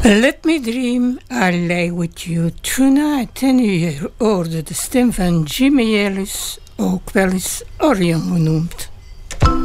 Let Me Dream, I Lay With You Tonight. En u hoorde de stem van Jimmy Ellis, ook wel eens Orion genoemd.